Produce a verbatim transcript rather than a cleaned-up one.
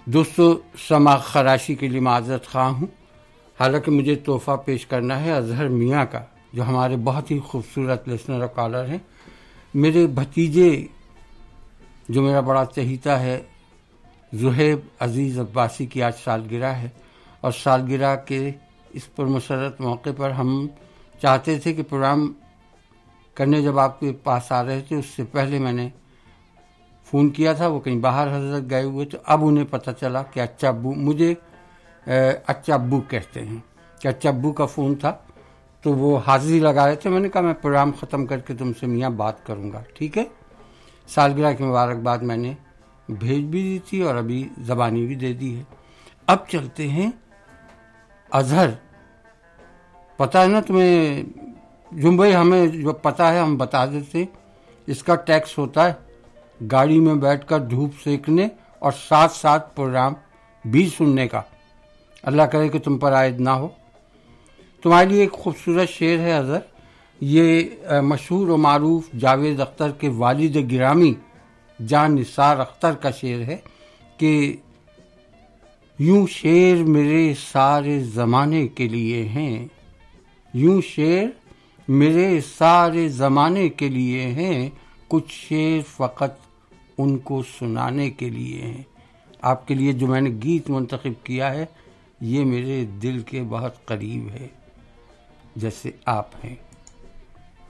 دوستو سما خراشی کے لیے معذرت خواہ ہوں، حالانکہ مجھے تحفہ پیش کرنا ہے اظہر میاں کا، جو ہمارے بہت ہی خوبصورت لسنر اور کالر ہیں. میرے بھتیجے جو میرا بڑا چہیتا ہے زہیب عزیز عباسی کی آج سالگرہ ہے، اور سالگرہ کے اس پرمسرت موقع پر ہم چاہتے تھے کہ پروگرام کرنے جب آپ کے پاس آ رہے تھے اس سے پہلے میں نے فون کیا تھا، وہ کہیں باہر حضرت گئے ہوئے، تو اب انہیں پتہ چلا کہ اچھا ابو، مجھے اچھا ابو کہتے ہیں، کہ اچھا ابو کا فون تھا، تو وہ حاضری لگا رہے تھے. میں نے کہا میں پروگرام ختم کر کے تم سے میاں بات کروں گا، ٹھیک ہے. سالگرہ کی مبارکباد میں نے بھیج بھی دی تھی اور ابھی زبانی بھی دے دی ہے. اب چلتے ہیں اظہر. پتہ ہے نا تمہیں جنبھائی، ہمیں جو پتہ ہے ہم بتا دیتے. اس کا ٹیکس ہوتا ہے گاڑی میں بیٹھ کر دھوپ سیکنے اور ساتھ ساتھ پروگرام بھی سننے کا. اللہ کرے کہ تم پر عائد نہ ہو. تمہارے لیے ایک خوبصورت شعر ہے اظہر. یہ مشہور و معروف جاوید اختر کے والد گرامی جان نثار اختر کا شعر ہے کہ یوں شعر میرے سارے زمانے کے لیے ہیں، یوں شعر میرے سارے زمانے کے لیے ہیں، کچھ شعر فقط ان کو سنانے کے لیے ہیں. آپ کے لیے جو میں نے گیت منتخب کیا ہے یہ میرے دل کے بہت قریب ہے، جیسے آپ ہیں.